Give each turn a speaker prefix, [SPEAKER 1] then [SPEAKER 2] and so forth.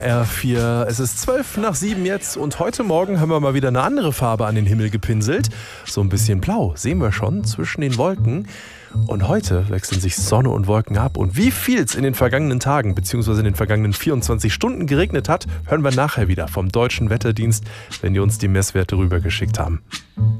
[SPEAKER 1] R4, es ist 6:12 jetzt und heute Morgen haben wir mal wieder eine andere Farbe an den Himmel gepinselt. So ein bisschen blau, sehen wir schon, zwischen den Wolken. Und heute wechseln sich Sonne und Wolken ab. Und wie viel es in den vergangenen Tagen bzw. in den vergangenen 24 Stunden geregnet hat, hören wir nachher wieder vom Deutschen Wetterdienst, wenn die uns die Messwerte rübergeschickt haben.